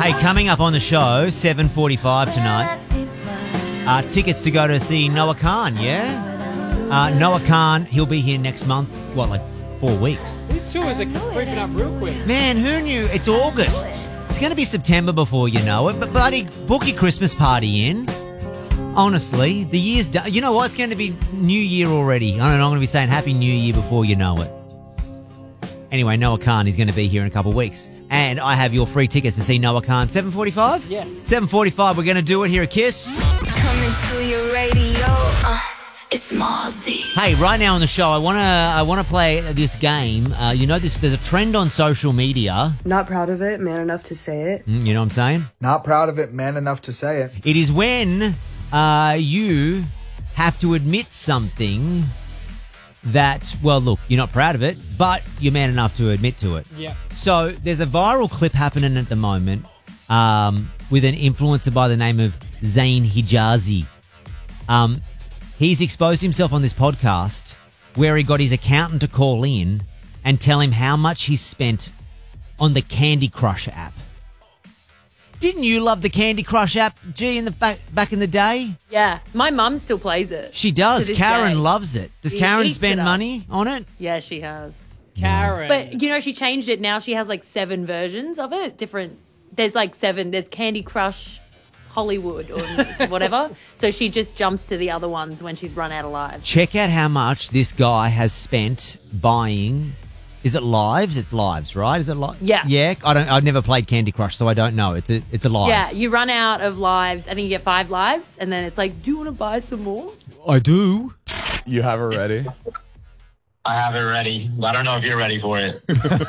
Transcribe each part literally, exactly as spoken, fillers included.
Hey, coming up on the show, seven forty-five tonight, uh, tickets to go to see Noah Khan, yeah? Uh, Noah Khan, he'll be here next month, what, like four weeks? These tours are creeping up real quick. Man, who knew? It's August. It's going to be September before you know it, but bloody book your Christmas party in. Honestly, the year's done. You know what? It's going to be New Year already. I don't know, I'm going to be saying Happy New Year before you know it. Anyway, Noah Khan is going to be here in a couple of weeks. And I have your free tickets to see Noah Khan. seven forty-five? Yes. seven forty-five, we're going to do it here at Kiss. Coming through your radio, uh, it's Mozzie. Hey, right now on the show, I want to I want to play this game. Uh, you know, this there's a trend on social media. Not proud of it, man enough to say it. Mm, you know what I'm saying? Not proud of it, man enough to say it. It is when uh, you have to admit something that, well, look, you're not proud of it, but you're man enough to admit to it. Yeah. So there's a viral clip happening at the moment um, with an influencer by the name of Zayn Hijazi. Um, he's exposed himself on this podcast where he got his accountant to call in and tell him how much he's spent on the Candy Crush app. Didn't you love the Candy Crush app, G, in the back back in the day? Yeah, my mum still plays it. She does. to this Karen day. loves it. Does She Karen eats spend it up. money on it? Yeah, she has. Karen. But, you know, she changed it. Now she has, like, seven versions of it. Different. There's, like, seven. There's Candy Crush Hollywood or whatever. So she just jumps to the other ones when she's run out of lives. Check out how much this guy has spent buying. Is it lives? It's lives, right? Is it li- Yeah. Yeah. I don't. I've never played Candy Crush, so I don't know. It's a. It's a lives. Yeah, you run out of lives. I think you get five lives. And then it's like, do you want to buy some more? I do. You have it ready? I have it ready, but I don't know if you're ready for it.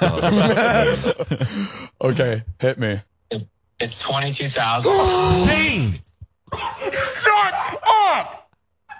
Okay, hit me. It's twenty-two thousand. Zane. Shut up!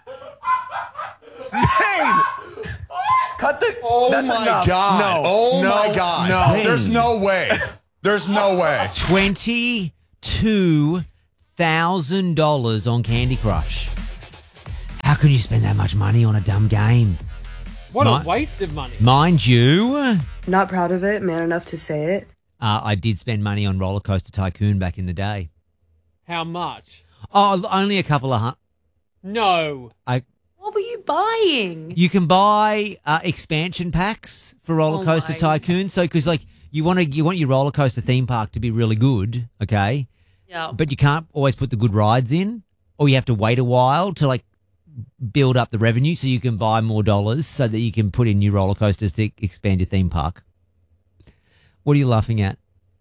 Zane! Cut the... Oh That's my enough. God. No. Oh no, my God. No. There's no way. There's no way. Twenty-two thousand dollars on Candy Crush. How can you spend that much money on a dumb game? what My- a waste of money. Mind you, Not proud of it, man enough to say it. uh, I did spend money on Roller Coaster Tycoon back in the day. How much? Oh, only a couple of hun- No. I. What were you buying? You can buy uh, expansion packs for Roller Oh Coaster my. Tycoon. So, because like you want to, you want your roller coaster theme park to be really good, okay? Yeah. But you can't always put the good rides in, or you have to wait a while to like build up the revenue so you can buy more dollars so that you can put in new roller coasters to expand your theme park. What are you laughing at?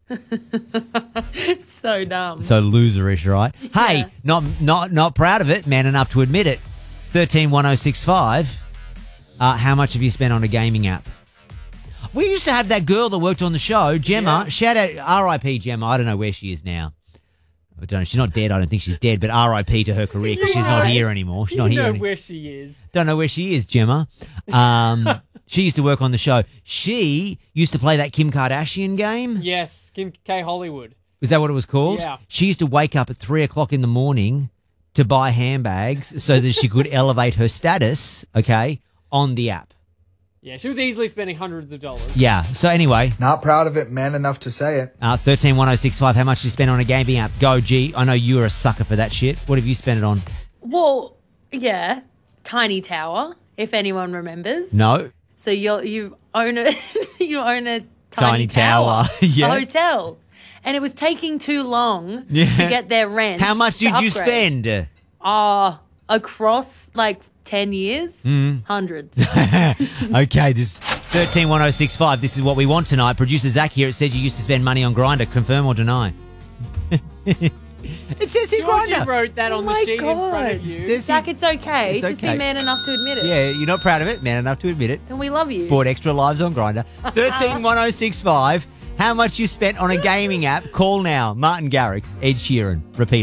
So dumb. So loserish, right? Hey, not not not proud of it, man enough to admit it. thirteen one oh six five. Uh, how much have you spent on a gaming app? We used to have that girl that worked on the show, Gemma. Yeah. Shout out R I P Gemma. I don't know where she is now. I don't know. She's not dead. I don't think she's dead, but R I P to her career because she's not here anymore. She's you not here know anymore. where she is. Don't know where she is, Gemma. Um, she used to work on the show. She used to play that Kim Kardashian game. Yes, Kim K. Hollywood. Is that what it was called? Yeah. She used to wake up at three o'clock in the morning to buy handbags so that she could elevate her status, okay, on the app. Yeah, she was easily spending hundreds of dollars. Yeah. So anyway, Not proud of it, man enough to say it. uh, thirteen one oh six five. How much did you spend on a gaming app? Go, G. I know you're a sucker for that shit. What have you spent it on? Well, yeah. Tiny Tower, if anyone remembers. No. So you you own a you own a Tiny tiny, tower. tower, Yeah. a hotel, and it was taking too long Yeah. to get their rent. How much to did you upgrade. spend? Uh, across like ten years, Mm. hundreds. Okay, this thirteen one oh six five. This is what we want tonight. Producer Zach here. It said you used to spend money on Grindr. Confirm or deny? It says here Georgie Grindr. wrote that Oh on the my sheet in front God. of you. Says Zach, here- it's okay. It's Just okay. be man enough to admit it. Yeah, you're not proud of it. Man enough to admit it. And we love you. Bought extra lives on Grindr. thirteen one oh six five. How much you spent on a gaming app? Call now. Martin Garrix, Ed Sheeran. Repeat.